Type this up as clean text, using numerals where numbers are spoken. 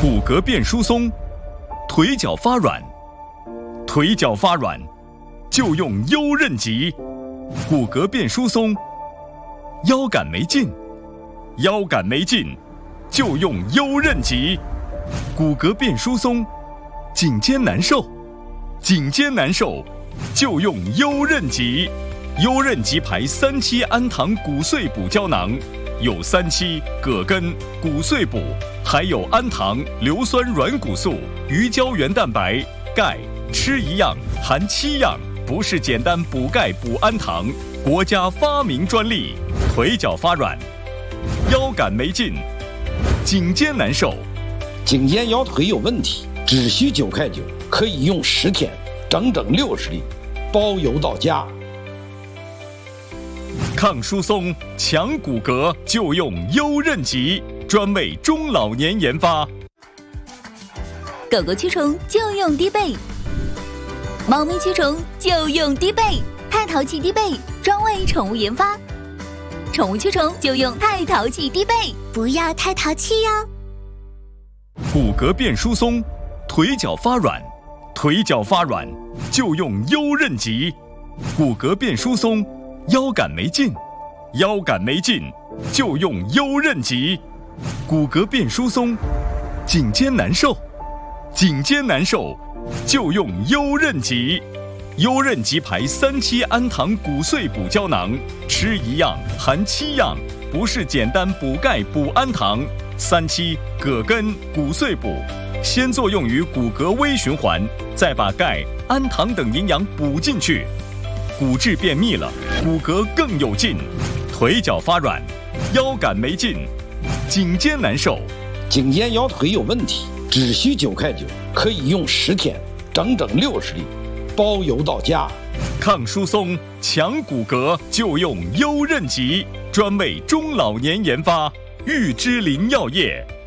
骨骼变疏松，腿脚发软，腿脚发软就用优韧极。骨骼变疏松，腰杆没劲，腰杆没劲就用优韧极。骨骼变疏松，颈肩难受，颈肩难受就用优韧极。优韧极牌3期氨糖骨碎补胶囊，有3期、葛根、骨碎补，还有氨糖、硫酸软骨素、鱼胶原蛋白、钙，吃一样含7样，不是简单补钙补氨糖，国家发明专利。腿脚发软，腰杆没劲，颈肩难受， 颈肩腰腿有问题，只需9块9，可以用10天，整整60粒，包邮到家。 抗疏松、强骨骼就用优韧极，专为中老年研发。 狗狗驱虫就用低倍，猫咪驱虫就用低倍，太淘气低倍，专为宠物研发。宠物驱虫就用太淘气低倍，不要太淘气哟。 骨骼变疏松，腿脚发软，腿脚发软就用优韧极。骨骼变疏松，腰杆没劲，腰杆没劲就用优韧极。骨骼变疏松，颈肩难受，颈肩难受就用优韧极。优韧极牌3期氨糖骨碎补胶囊，吃一样含7样，不是简单补钙补氨糖。3期、葛根、骨碎补，先作用于骨骼微循环，再把钙、氨糖等营养补进去，骨质变密了，骨骼更有劲。腿脚发软，腰杆没劲，颈肩难受， 颈肩腰腿有问题，只需9块9，可以用10天，整整60粒，包邮到家。 抗疏松、强骨骼就用优韧极，专为中老年研发。玉芝林药业。